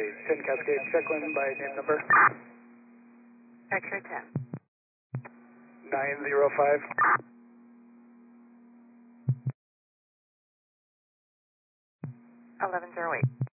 10 Cascade, check in by name number. X-ray 10. 905. 1108.